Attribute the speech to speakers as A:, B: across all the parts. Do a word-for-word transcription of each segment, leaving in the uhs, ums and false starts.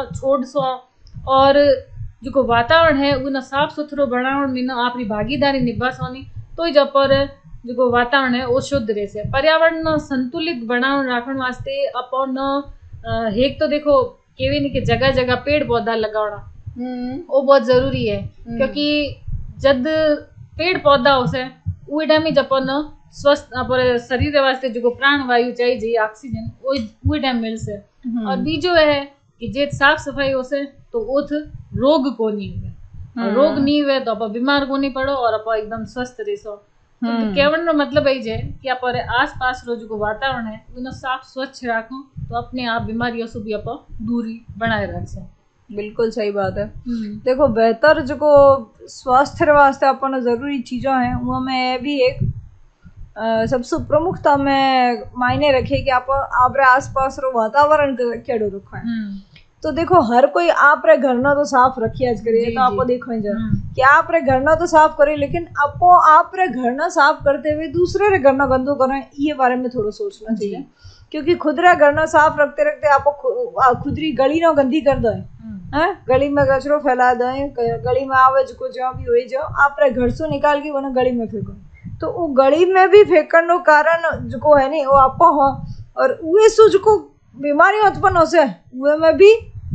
A: छोड़ सो और जो वातावरण है उन साफ सुथरो बनावण में आपरी भागीदारी निभा सोनी तो ही पर जो वातावरण है वो शुद्ध रहे। पर्यावरण संतुलित बनावण राखण वास्ते अपन एक तो देखो केवी नहीं कि जगह जगह पेड़ पौधा लगावना वो बहुत जरूरी है, क्योंकि जब पेड़ पौधा होसे उस टाइम ही अपन स्वस्थ अपन शरीर वास्ते जो प्राण वायु चाहिए ऑक्सीजन वो टाइम मिलसे। और बीजो है कि जे साफ सफाई होसे तो उथ रोग को नहीं हुए, रोग नहीं हुए तो आप बीमार को नहीं पड़ो और आप एकदम स्वस्थ रहो। तो कहने का मतलब यही है कि आप आस पास रो जो वातावरण है उन्हें साफ स्वच्छ रखो तो अपने आप बीमारियों से भी आप दूरी बनाए रख सकते।
B: बिल्कुल सही बात है। देखो बेहतर जो स्वास्थ्य वास्ते अपन जरूरी चीजों हैं वो में भी एक सबसे प्रमुखता में मायने रखे कि आप आपरे आसपास रो वातावरण केड़ो रखो है। तो देखो हर कोई आप रे घर ना तो साफ रखिया ज करे, तो आपको देखो जा कि आप रे घर ना तो साफ करे, लेकिन आपको आप रे घर ना साफ करते हुए दूसरे रे घर ना गंदो करे, ये बारे में थोड़ा सोचना चाहिए। क्योंकि खुद रे घर ना साफ रखते रखते आपको खुद री गली ना गंदी कर दो है, गली में कचरो फैला दो, गली में आवे जो जहाँ भी हो जाओ आप रे घर से निकाल के वरना गली में फेंको, तो वो गली में भी फेंकने कारण जो है नहीं वो आपको हो और उहे सु जो बीमारी उत्पन्न हो से उहे में भी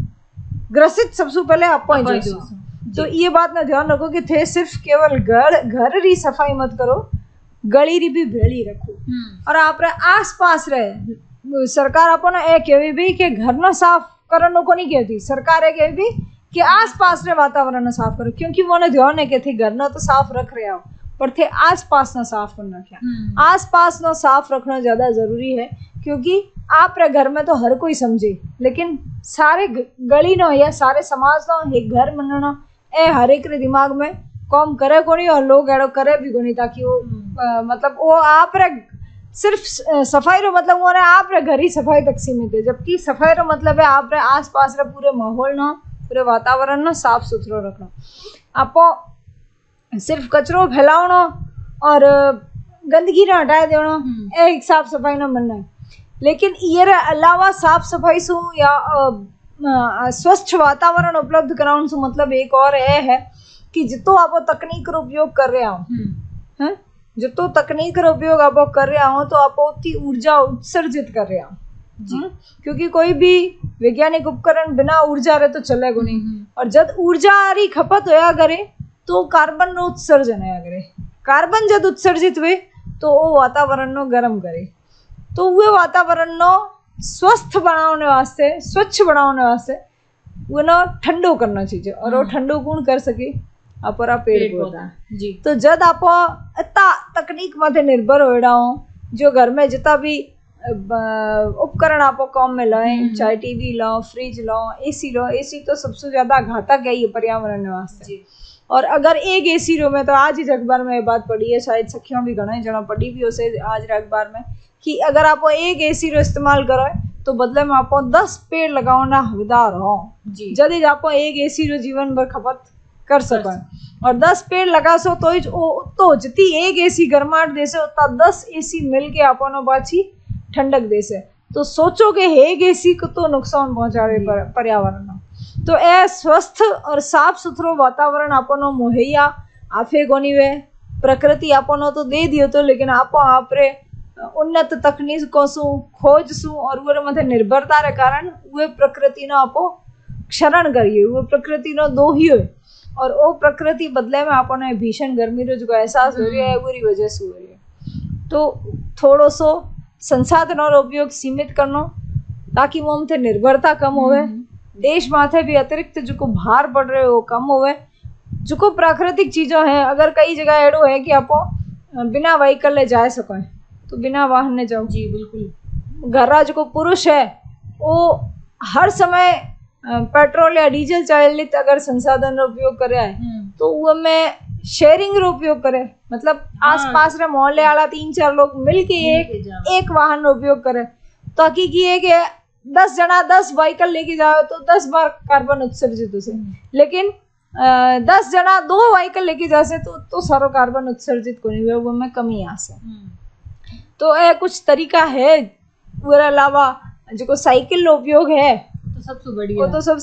B: ग्रसित सबसे पहले आप पहुंच जाओ। तो ये बात ना ध्यान रखो कि थे सिर्फ केवल घर घर री सफाई मत करो, गली री भी भेड़ी रखो। और आप रे आस पास रहे सरकार अपन ए कही भी कि घर ना साफ करने को नहीं कहती, सरकार है कही भी कि आस पास रे वातावरण साफ करो, क्योंकि वो ने ध्यान है कि थे घर ना तो साफ रख रहे हो पर थे आस पास ना साफ करना क्या, आस पास ना साफ रखना ज्यादा जरूरी है। क्योंकि आप रे घर में तो हर कोई समझे, लेकिन सारे गली नो या सारे समाज नो एक घर मनना ए हर एक रे दिमाग में कम करे को नहीं और लोग एड़ो करे भी को नहीं, ताकि वो आ, मतलब वो आप रे सिर्फ सफाई रो मतलब वो आप रे घर ही सफाई तक सीमित है, जबकि सफाई रो मतलब है आप रे आस पास रे पूरे माहौल ना पूरे वातावरण ना साफ सुथरो रखना। आपो सिर्फ कचरो फैलावनो और गंदगी ना हटाए देनो एक साफ सफाई ना बनना है। लेकिन ये अलावा साफ सफाई सु या स्वस्थ वातावरण उपलब्ध कराने से मतलब एक और ये है कि जितो आप तकनीक रो उपयोग कर रहे हो हैं, जितो तकनीक रो उपयोग आप कर रहे हो तो आप उतनी ऊर्जा उत्सर्जित कर रहे हो, क्योंकि कोई भी वैज्ञानिक उपकरण बिना ऊर्जा रहे तो चलेगा नहीं। और जब ऊर्जा री खपत होया करे तो कार्बन नो उत्सर्जन होया करे, कार्बन जब उत्सर्जित हुए तो वो वातावरण नो गर्म करे, तो वो वातावरण नो स्वस्थ बनाने वास्ते स्वच्छ बनाने वास्ते वो ना ठंडो करना चाहिए। और वो ठंडो कौन कर सके अपरा पेड़ पौधा। तो जब आप इतना तकनीक माथे निर्भर हो रहा जो घर में जितना भी उपकरण आप काम में लाए, चाहे टीवी लो, फ्रिज लो, एसी लो, एसी तो सबसे ज्यादा घातक है ये पर्यावरण वास्ते। और अगर एक एसी रो में तो आज ही अखबार में ये बात पड़ी है, शायद सखियों भी घना जना पड़ी भी उसे आज अखबार में कि अगर आप एक एसी रो इस्तेमाल करो तो बदले में आप दस पेड़ लगाना हकदार हो, यदि आप एक एसी रो जीवन भर खपत कर सको और दस पेड़ लगा सो तो तो जितनी एक एसी गर्माहट दे से उतना दस एसी मिल के आपनो बाछी ठंडक दे से। तो सोचो कि एक एसी को तो नुकसान पहुंचा रहे पर्यावरण। तो ए स्वस्थ और साफ सुथरो वातावरण आपनो मुहैया आफे कोनी वे, प्रकृति आपनो तो दे दियो तो, लेकिन आपो आपरे उन्नत तकनीकों सु खोज सु और वो मथे निर्भरता रे कारण वे प्रकृति ना आपो क्षरण करिए, वो प्रकृति नो दो ही हो और वो प्रकृति बदले में आपने भीषण गर्मी रो जो एहसास हो रहा है वो री वजह से हो रही है। तो थोड़ो सो संसाधनों रो उपयोग सीमित करनो ताकि वो मथे निर्भरता कम होवे, देश माथे भी अतिरिक्त जो को भार पड़ रहे हो कम होवे। जो को प्राकृतिक चीजों है अगर कई जगह एडो है कि आपो बिना व्हीकल ले जा सको तो बिना वाहन ने जाओ।
A: जी बिल्कुल।
B: घर जो को पुरुष है वो हर समय पेट्रोल या डीजल चालित अगर संसाधन रो उपयोग करे है तो वो में शेयरिंग रो उपयोग करे, मतलब हाँ। आस पास रे मोहल्ले वाला तीन चार लोग मिलके एक एक वाहन रो उपयोग करे ताकि की है कि दस जना दस व्हीकल लेके जाओ तो दस बार कार्बन उत्सर्जित होसे, लेकिन आ, दस जना दो व्हीकल लेके जासे तो तो सारो कार्बन उत्सर्जित को नहीं वो में कमी आसे। तो ए कुछ तरीका है। उसके अलावा जो साइकिल रो उपयोग है
A: तो सबसे बढ़िया
B: वो तो सब